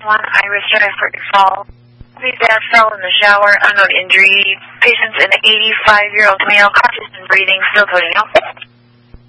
1, Iris Drive for Fall. The dad fell in the shower, unknown injury. Patient's an 85-year-old male, conscious and breathing, still coding out.